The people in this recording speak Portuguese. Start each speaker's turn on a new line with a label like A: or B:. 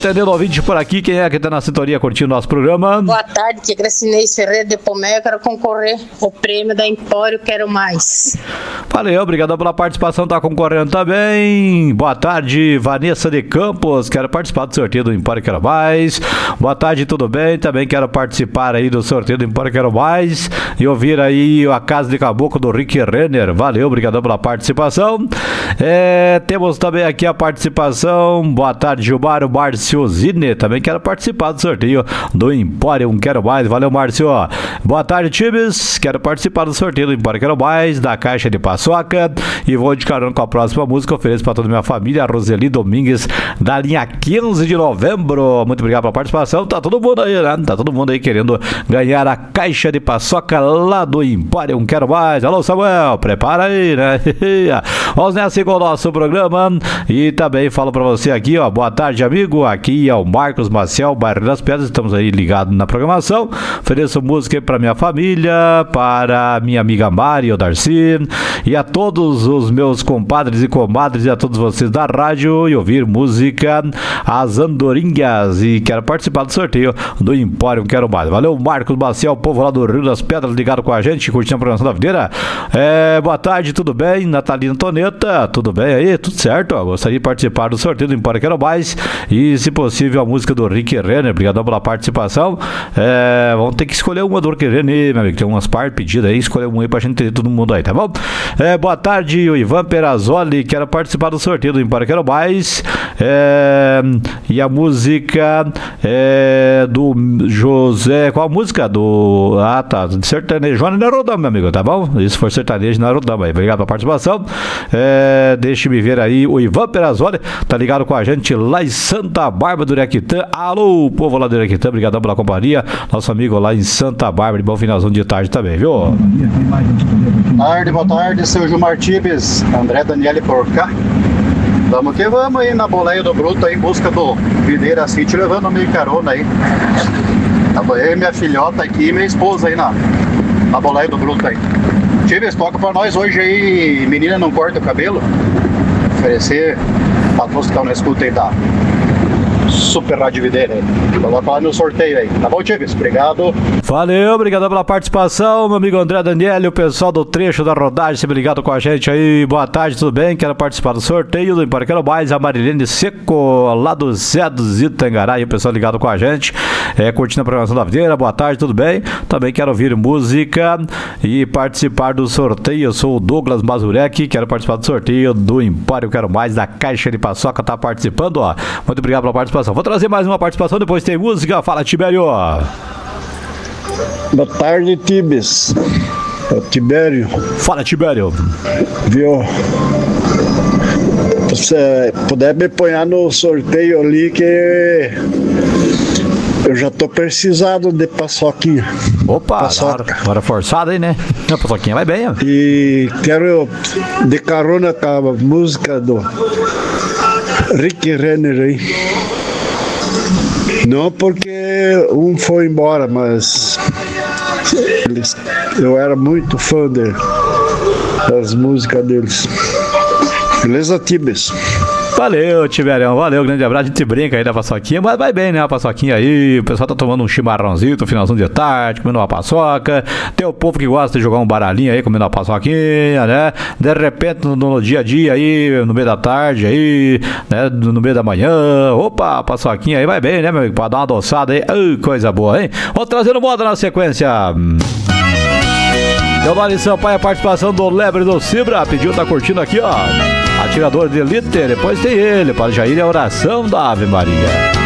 A: Entendendo o ouvinte por aqui, quem é que tá na sintonia curtindo o nosso programa?
B: Boa tarde, que Gracinei Ferreira de Pomé, eu quero concorrer ao prêmio da Empório Quero Mais.
A: Valeu, obrigado pela participação, tá concorrendo também. Boa tarde, Vanessa de Campos, quero participar do sorteio do Empório Quero Mais. Boa tarde, tudo bem? Também quero participar aí do sorteio do Empório Quero Mais e ouvir aí a Casa de Caboclo do Rick Renner. Valeu, obrigado pela participação. Temos também aqui a participação. Boa tarde, Gilmar, Márcio Zine, também quero participar do sorteio do Empório Quero Mais. Valeu, Márcio. Boa tarde, times, quero participar do sorteio do Empório Quero Mais, da Caixa de Paçoca, e vou de carona com a próxima música. Ofereço para toda a minha família, a Roseli Domingues, da linha 15 de novembro. Muito obrigado pela participação. Tá todo mundo aí, né? Tá todo mundo aí querendo ganhar a Caixa de Paçoca lá do Empório Quero Mais. Alô, Samuel, prepara aí, né? Vamos nessa com o nosso programa. E também falo pra você aqui, ó, boa tarde, amigo. Aqui é o Marcos Maciel, bairro das Pedras. Estamos aí ligados na programação. Ofereço música aí pra minha família, para minha amiga Mari, o Darcy, e a todos os meus compadres e comadres, e a todos vocês da rádio, e ouvir música As Andorinhas. E quero participar do sorteio do Empório Quero Mais. Valeu, Marcos Maciel, povo lá do Rio das Pedras, ligado com a gente, curtindo a programação da videira. Boa tarde, tudo bem? Natalina Toneta, tudo bem aí? Tudo certo? Gostaria de participar do sorteio do Empório Quero Mais e, se possível, a música do Rick Renner. Obrigadão pela participação. Vamos ter que escolher uma do Rick Renner, meu amigo. Tem umas partes pedidas aí, escolher uma aí pra gente ter todo mundo aí, tá bom? Boa tarde, o Ivan Perazzoli, quero participar do sorteio do Empório Quero Mais. E a música do José. Qual a música? Do. Ah, tá. Sertanejo não é Rodama, meu amigo, tá bom? Isso for sertanejo não é Rodama aí. Obrigado pela participação. Deixe-me ver aí. O Ivan Perazzoli tá ligado com a gente lá em Santa Bárbara do Iraquitã. Alô, povo lá do Iraquitã, obrigadão pela companhia. Nosso amigo lá em Santa Bárbara. Bom finalzão de tarde também, viu?
C: Boa tarde, seu Gilmar Tibes, André Daniele por cá. Vamos que vamos aí na boleia do Bruto aí, em busca do Videira City, levando meio carona aí. Tava eu e minha filhota aqui e minha esposa aí na boleia do Bruto aí. Tibes, toca pra nós hoje aí, Menina Não Corta o Cabelo. Oferecer pra todos que estão na escuta aí da Super Rádio Videira aí. Coloca lá no sorteio aí. Tá bom, Tibes? Obrigado.
A: Valeu, obrigado pela participação, meu amigo André Daniele, o pessoal do trecho da rodagem, sempre ligado com a gente aí. Boa tarde, tudo bem? Quero participar do sorteio do Empório Quero Mais, a Marilene Seco, lá do Zé dos Itangará, e o pessoal ligado com a gente, curtindo a programação da videira. Boa tarde, tudo bem? Também quero ouvir música e participar do sorteio. Eu sou o Douglas Mazurek, quero participar do sorteio do Empório Quero Mais, da Caixa de Paçoca, tá participando, ó. Muito obrigado pela participação. Vou trazer mais uma participação, depois tem música. Fala, Tibério.
D: Boa tarde, Tibes. É o Tibério.
A: Fala, Tibério.
D: Viu? Se você puder me apoiar no sorteio ali, que eu já tô precisado de paçoquinha.
A: Opa, hora forçada aí, né? A paçoquinha vai bem, ó.
D: E quero de carona com a música do Rick Renner aí. Não porque um foi embora, mas eu era muito fã das músicas deles. Beleza, Tibes?
A: Valeu, Tiberião, valeu, grande abraço. A gente brinca aí da paçoquinha, mas vai bem, né? A paçoquinha aí, o pessoal tá tomando um chimarrãozinho no finalzinho de tarde, comendo uma paçoca. Tem o povo que gosta de jogar um baralhinho aí, comendo uma paçoquinha, né? De repente, no dia a dia aí, no meio da tarde aí, né? No meio da manhã, opa, a paçoquinha aí vai bem, né, meu amigo? Pra dar uma adoçada aí, ai, coisa boa, hein? Vou trazendo moda na sequência. Leonardo Sampaio, a participação do Lebre do Cibra, pediu, tá curtindo aqui, ó. Atirador de elite, depois tem ele, para Jair, a oração da Ave Maria.